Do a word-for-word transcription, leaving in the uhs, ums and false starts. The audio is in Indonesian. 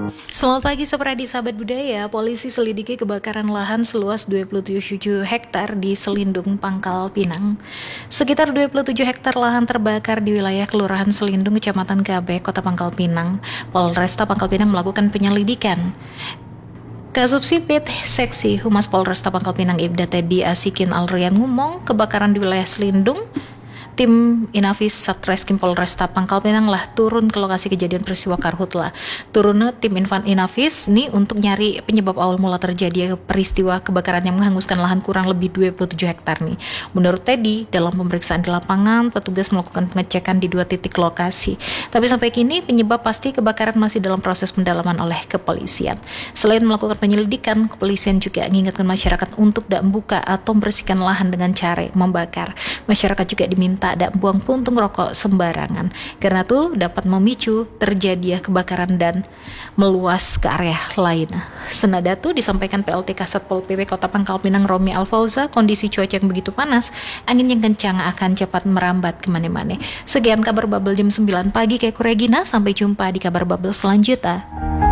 Selamat pagi Sopradi sahabat budaya. Polisi selidiki kebakaran lahan seluas dua puluh tujuh hektar di Selindung, Pangkal Pinang. Sekitar dua puluh tujuh hektar lahan terbakar di wilayah Kelurahan Selindung, Kecamatan Gabek, Kota Pangkal Pinang. Polresta Pangkal Pinang melakukan penyelidikan. Kasubsipit Seksi Humas Polresta Pangkal Pinang Ibda Teddy Asikin Alrian ngomong kebakaran di wilayah Selindung. Tim Inafis Satreskrim Polresta Pangkal Pinang lah turun ke lokasi kejadian peristiwa karhutla. Turunnya tim Infan Inafis nih untuk nyari penyebab awal mula terjadi peristiwa kebakaran yang menghanguskan lahan kurang lebih dua puluh tujuh hektar nih. Menurut Teddy, dalam pemeriksaan di lapangan, petugas melakukan pengecekan di dua titik lokasi. Tapi sampai kini penyebab pasti kebakaran masih dalam proses pendalaman oleh kepolisian. Selain melakukan penyelidikan, kepolisian juga mengingatkan masyarakat untuk tidak membuka atau membersihkan lahan dengan cara membakar. Masyarakat juga diminta tak ada buang puntung rokok sembarangan, karena itu dapat memicu terjadinya kebakaran dan meluas ke area lain. Senada itu disampaikan P L T Kasat Pol P P Kota Pangkal Pinang Romi Alfauza, kondisi cuaca yang begitu panas, angin yang kencang akan cepat merambat kemana-mana. Sekian kabar Bubble jam sembilan pagi, Keiko Regina, sampai jumpa di kabar Bubble selanjutnya.